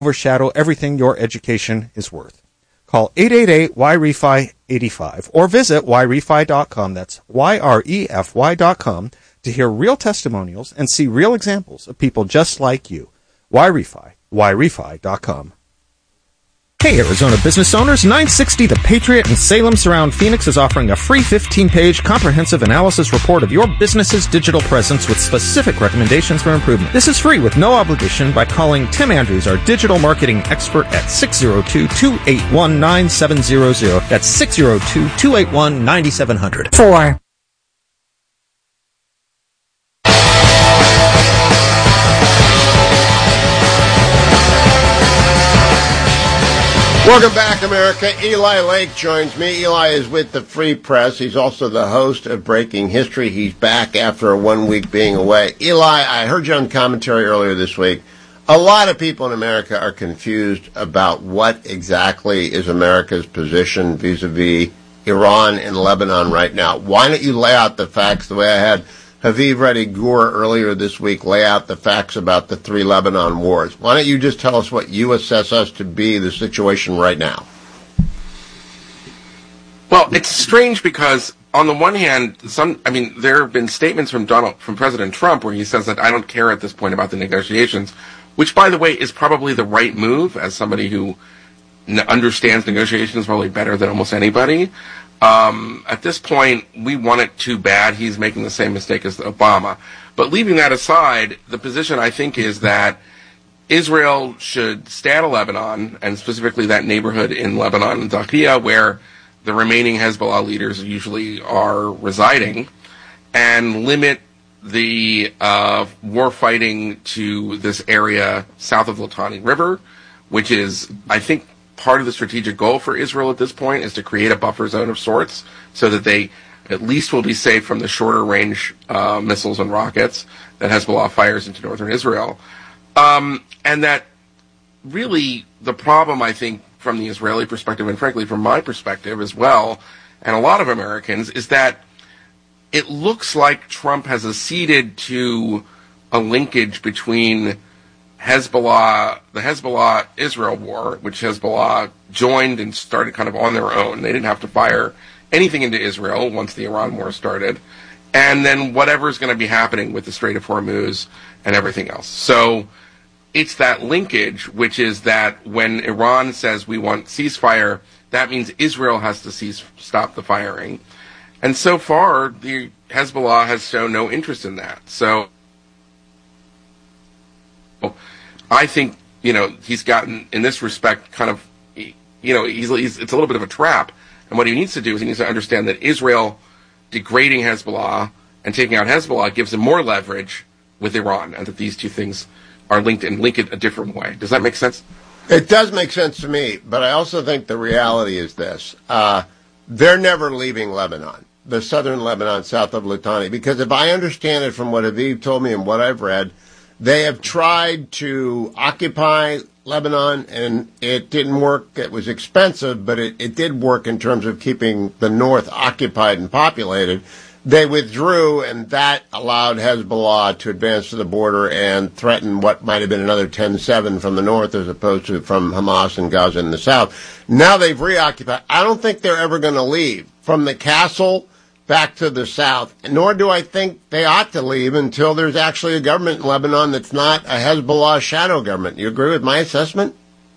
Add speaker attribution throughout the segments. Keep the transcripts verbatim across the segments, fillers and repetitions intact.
Speaker 1: overshadow everything your education is worth. Call eight eight eight Y R E F I eighty-five or visit Y R E F I dot com. That's Y R E F Y dot com to hear real testimonials and see real examples of people just like you. Y R E F I, Y R E F I dot com. Hey, Arizona business owners, nine sixty The Patriot in Salem Surround Phoenix is offering a free fifteen-page comprehensive analysis report of your business's digital presence with specific recommendations for improvement. This is free with no obligation by calling Tim Andrews, our digital marketing expert, at six oh two, two eight one, nine seven zero zero. That's six oh two, two eight one, nine seven zero zero.
Speaker 2: Four.
Speaker 3: Welcome back, America. Eli Lake joins me. Eli is with the Free Press. He's also the host of Breaking History. He's back after a one week being away. Eli, I heard you on commentary earlier this week. A lot of people in America are confused about what exactly is America's position vis-a-vis Iran and Lebanon right now. Why don't you lay out the facts the way I had Haviv Reddy Gur earlier this week lay out the facts about the three Lebanon wars? Why don't you just tell us what you assess us to be the situation right now?
Speaker 4: Well, it's strange because on the one hand, some, I mean, there have been statements from Donald, from President Trump where he says that I don't care at this point about the negotiations, which, by the way, is probably the right move as somebody who n- understands negotiations probably better than almost anybody. Um, at this point, we want it too bad. He's making the same mistake as Obama. But leaving that aside, the position, I think, is that Israel should stay out of Lebanon, and specifically that neighborhood in Lebanon and Dahiya, where the remaining Hezbollah leaders usually are residing, and limit the uh, war fighting to this area south of the Litani River, which is, I think, part of the strategic goal for Israel at this point is to create a buffer zone of sorts so that they at least will be safe from the shorter range uh, missiles and rockets that Hezbollah fires into northern Israel. Um, and that really the problem, I think, from the Israeli perspective, and frankly from my perspective as well, and a lot of Americans, is that it looks like Trump has acceded to a linkage between Hezbollah, the Hezbollah-Israel war, which Hezbollah joined and started kind of on their own. They didn't have to fire anything into Israel once the Iran war started. And then whatever's going to be happening with the Strait of Hormuz and everything else. So it's that linkage, which is that when Iran says we want ceasefire, that means Israel has to cease, stop the firing. And so far, the Hezbollah has shown no interest in that. So I think, you know, he's gotten, in this respect, kind of, you know, he's, he's, it's a little bit of a trap. And what he needs to do is he needs to understand that Israel degrading Hezbollah and taking out Hezbollah gives him more leverage with Iran, and that these two things are linked and link it a different way. Does that make sense?
Speaker 3: It does make sense to me, but I also think the reality is this. Uh, they're never leaving Lebanon, the southern Lebanon, south of Litani, because if I understand it from what Haviv told me and what I've read, they have tried to occupy Lebanon, and it didn't work. It was expensive, but it, it did work in terms of keeping the north occupied and populated. They withdrew, and that allowed Hezbollah to advance to the border and threaten what might have been another ten seven from the north as opposed to from Hamas and Gaza in the south. Now they've reoccupied. I don't think they're ever going to leave from the castle back to the south, nor do I think they ought to leave until there's actually a government in Lebanon that's not a Hezbollah shadow government. You agree with my assessment?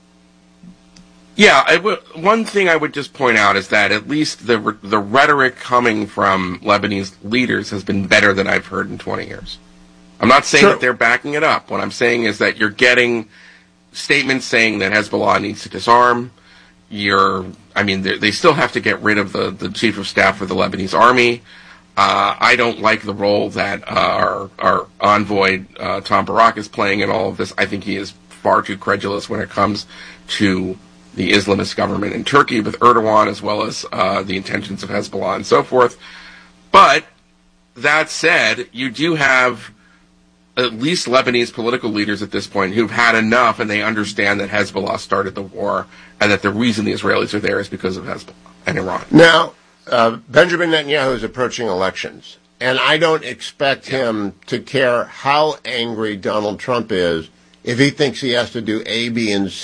Speaker 4: Yeah, I w- one thing I would just point out is that at least the re- the rhetoric coming from Lebanese leaders has been better than I've heard in twenty years. I'm not saying
Speaker 3: sure.
Speaker 4: that they're backing it up. What I'm saying is that you're getting statements saying that Hezbollah needs to disarm. You're, I mean, they still have to get rid of the, the chief of staff for the Lebanese army. Uh, I don't like the role that uh, our, our envoy, uh, Tom Barak, is playing in all of this. I think he is far too credulous when it comes to the Islamist government in Turkey with Erdogan, as well as uh, the intentions of Hezbollah and so forth. But that said, you do have at least Lebanese political leaders at this point who've had enough, and they understand that Hezbollah started the war, and that the reason the Israelis are there is because of Hezbollah and Iran.
Speaker 3: Now, uh, Benjamin Netanyahu is approaching elections, and I don't expect him to care how angry Donald Trump is if he thinks he has to do A, B, and C.